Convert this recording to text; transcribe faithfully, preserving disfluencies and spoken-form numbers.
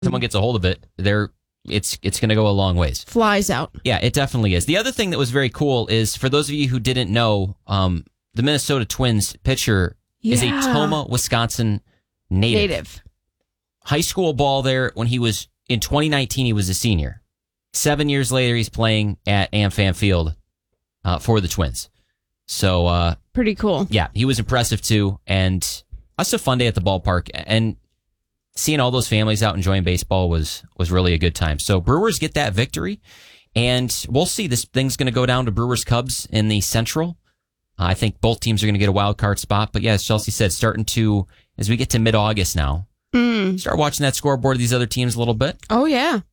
someone gets a hold of it, they're it's it's going to go a long ways. Flies out. Yeah, it definitely is. The other thing that was very cool is, for those of you who didn't know, um, the Minnesota Twins pitcher yeah. is a Toma, Wisconsin native. Native. High school ball there when he was, in twenty nineteen, he was a senior. Seven years later, he's playing at AmFam Field uh, for the Twins. So, uh, pretty cool. Yeah, he was impressive too. And that's a fun day at the ballpark. And seeing all those families out enjoying baseball was was really a good time. So Brewers get that victory, and we'll see. This thing's going to go down to Brewers Cubs in the Central. Uh, I think both teams are going to get a wild card spot. But yeah, as Chelsea said, starting to, as we get to mid-August now, mm. start watching that scoreboard of these other teams a little bit. Oh, yeah.